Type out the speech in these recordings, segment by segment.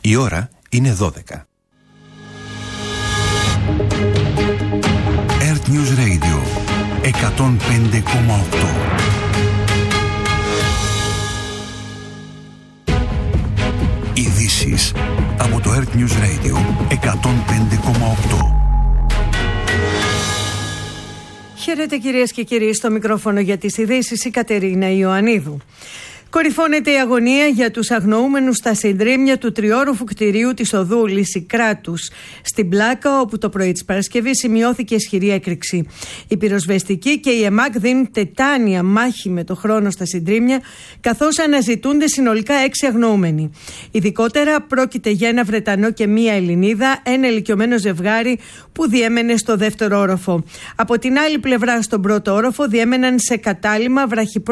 Η ώρα είναι 12. Earth News Radio 105,8. Ειδήσεις από το Earth News Radio 105,8. Χαίρετε κυρίες και κύριοι, στο μικρόφωνο για τις ειδήσεις η Κατερίνα Ιωαννίδου. Κορυφώνεται η αγωνία για τους αγνοούμενους στα συντρίμμια του τριόροφου κτηρίου της οδού Λυσικράτους στην Πλάκα, όπου το πρωί της Παρασκευής σημειώθηκε ισχυρή έκρηξη. Οι πυροσβεστικοί και η ΕΜΑΚ δίνουν τετάνια μάχη με το χρόνο στα συντρίμμια, καθώς αναζητούνται συνολικά 6 αγνοούμενοι. Ειδικότερα πρόκειται για ένα Βρετανό και μία Ελληνίδα, ένα ηλικιωμένο ζευγάρι που διέμενε στο δεύτερο όροφο. Από την άλλη πλευρά, στον πρώτο όροφο, διέμεναν σε κατάλημα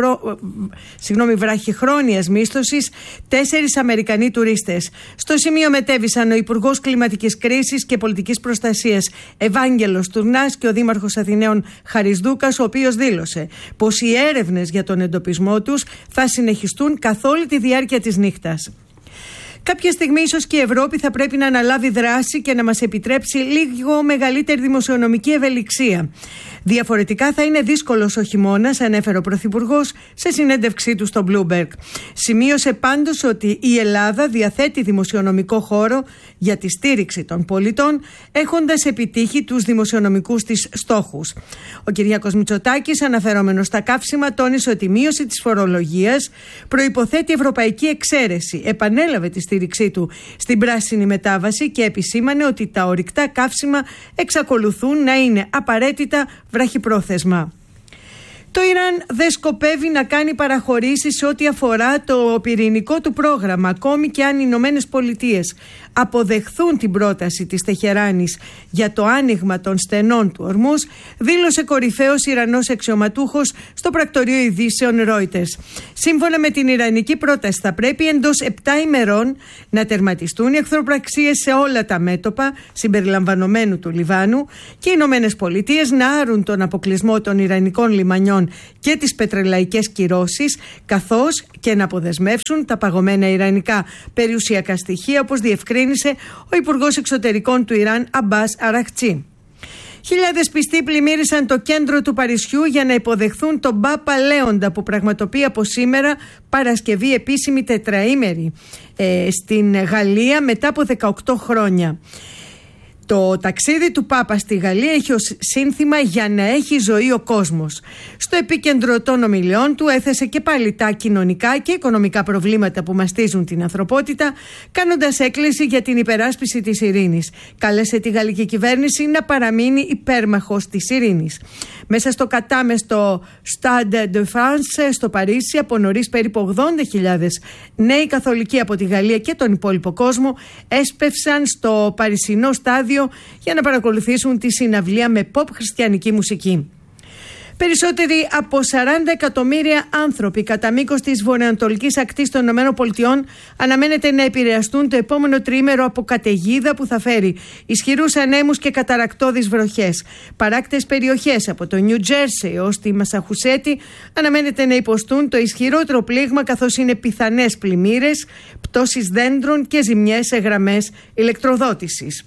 βραχυχρόνιας μίσθωσης 4 Αμερικανοί τουρίστες. Στο σημείο μετέβησαν ο Υπουργός Κλιματικής Κρίσης και Πολιτικής Προστασίας Ευάγγελος Τουρνάς και ο Δήμαρχος Αθηναίων Χαρίς Δούκας, ο οποίος δήλωσε πως οι έρευνες για τον εντοπισμό τους θα συνεχιστούν καθ' όλη τη διάρκεια της νύχτας. Κάποια στιγμή ίσως και η Ευρώπη θα πρέπει να αναλάβει δράση και να μας επιτρέψει λίγο μεγαλύτερη δημοσιονομική ευελιξία. Διαφορετικά θα είναι δύσκολος ο χειμώνας, ανέφερε ο Πρωθυπουργός σε συνέντευξή του στο Bloomberg. Σημείωσε πάντως ότι η Ελλάδα διαθέτει δημοσιονομικό χώρο για τη στήριξη των πολιτών, έχοντας επιτύχει τους δημοσιονομικούς της στόχους. Ο Κυριάκος Μητσοτάκης, αναφερόμενος στα καύσιμα, τόνισε ότι η μείωση της φορολογίας προϋποθέτει ευρωπαϊκή εξαίρεση. Επανέλαβε τη στήριξή του στην πράσινη μετάβαση και επισήμανε ότι τα ορυκτά καύσιμα εξακολουθούν να είναι απαραίτητα βραχυπρόθεσμα. Το Ιράν δεν σκοπεύει να κάνει παραχωρήσεις σε ό,τι αφορά το πυρηνικό του πρόγραμμα, ακόμη και αν οι Ηνωμένες Πολιτείες αποδεχθούν την πρόταση της Τεχεράνης για το άνοιγμα των στενών του Ορμούζ, δήλωσε κορυφαίος Ιρανός αξιωματούχος στο πρακτορείο ειδήσεων Reuters. Σύμφωνα με την ιρανική πρόταση, θα πρέπει εντός 7 ημερών να τερματιστούν οι εχθροπραξίες σε όλα τα μέτωπα, συμπεριλαμβανομένου του Λιβάνου, και οι Ηνωμένες Πολιτείες να άρουν τον αποκλεισμό των ιρανικών λιμανιών και τις πετρελαϊκές κυρώσεις, καθώς και να αποδεσμεύσουν τα παγωμένα ιρανικά περιουσιακά στοιχεία, όπως διευκρίνησε ο Υπουργός Εξωτερικών του Ιράν, Αμπάς Αραχτσί. Χιλιάδες πιστοί πλημμύρισαν το κέντρο του Παρισιού για να υποδεχθούν τον Πάπα Λέοντα, που πραγματοποιεί από σήμερα Παρασκευή επίσημη τετραήμερη στην Γαλλία μετά από 18 χρόνια. Το ταξίδι του Πάπα στη Γαλλία έχει ως σύνθημα «Για να έχει ζωή ο κόσμος». Στο επίκεντρο των ομιλιών του έθεσε και πάλι τα κοινωνικά και οικονομικά προβλήματα που μαστίζουν την ανθρωπότητα, κάνοντας έκκληση για την υπεράσπιση της ειρήνης. Κάλεσε τη γαλλική κυβέρνηση να παραμείνει υπέρμαχος της ειρήνης. Μέσα στο κατάμεστο Stade de France στο Παρίσι, από νωρίς περίπου 80.000 νέοι καθολικοί από τη Γαλλία και τον υπόλοιπο κόσμο έσπευσαν στο παρισινό στάδιο για να παρακολουθήσουν τη συναυλία με pop χριστιανική μουσική. Περισσότεροι από 40 εκατομμύρια άνθρωποι κατά μήκος της βορειοανατολικής ακτής των ΗΠΑ αναμένεται να επηρεαστούν το επόμενο τριήμερο από καταιγίδα που θα φέρει ισχυρούς ανέμους και καταρρακτώδεις βροχές. Παράκτες περιοχές από το Νιου Τζέρσι έως τη Μασαχουσέτη αναμένεται να υποστούν το ισχυρότερο πλήγμα, καθώς είναι πιθανές πλημμύρες, πτώσεις δέντρων και ζημιές σε γραμμές ηλεκτροδότησης.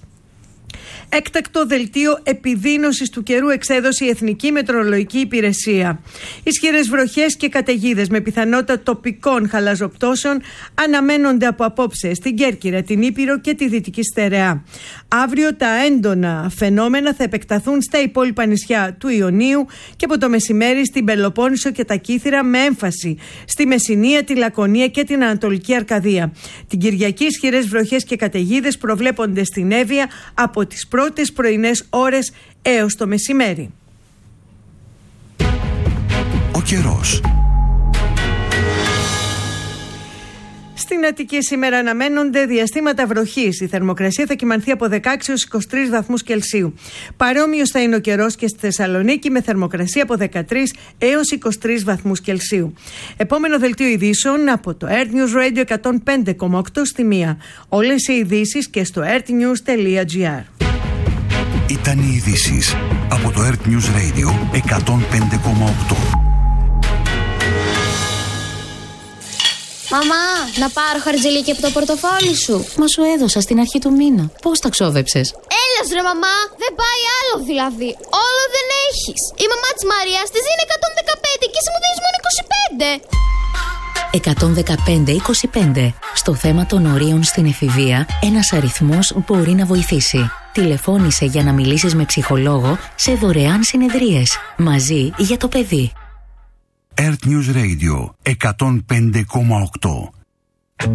Έκτακτο δελτίο επιδείνωσης του καιρού εξέδωσε η Εθνική Μετεωρολογική Υπηρεσία. Ισχυρές βροχές και καταιγίδες με πιθανότητα τοπικών χαλαζοπτώσεων αναμένονται από απόψε στην Κέρκυρα, την Ήπειρο και τη Δυτική Στερεά. Αύριο τα έντονα φαινόμενα θα επεκταθούν στα υπόλοιπα νησιά του Ιωνίου και από το μεσημέρι στην Πελοπόννησο και τα Κύθυρα, με έμφαση στη Μεσσηνία, τη Λακωνία και την Ανατολική Αρκαδία. Την Κυριακή ισχυρές βροχές και καταιγίδες προβλέπονται στην Εύβοια από τις πρώτες πρωινές ώρες έως το μεσημέρι. Ο καιρός. Στην Αττική σήμερα αναμένονται διαστήματα βροχής. Η θερμοκρασία θα κυμανθεί από 16 έως 23 βαθμούς Κελσίου. Παρόμοιος θα είναι ο καιρός και στη Θεσσαλονίκη, με θερμοκρασία από 13 έως 23 βαθμούς Κελσίου. Επόμενο δελτίο ειδήσεων από το Earth News Radio 105,8 στη 1. Όλες οι ειδήσεις και στο earthnews.gr. Ήταν οι ειδήσεις από το Earth News Radio 105,8. Μαμά, να πάρω χαρτζηλίκι από το πορτοφόλι σου. Μα σου έδωσα στην αρχή του μήνα. Πώς τα ξόδεψες? Έλας ρε μαμά, δεν πάει άλλο δηλαδή. Όλο δεν έχεις. Η μαμά της Μαρίας της είναι 115 και εσύ μου δίνεις μόνο 25. 115-25. Στο θέμα των ορίων στην εφηβεία, ένας αριθμός μπορεί να βοηθήσει. Τηλεφώνησε για να μιλήσεις με ψυχολόγο σε δωρεάν συνεδρίες. Μαζί για το παιδί. Earth News Radio 105,8.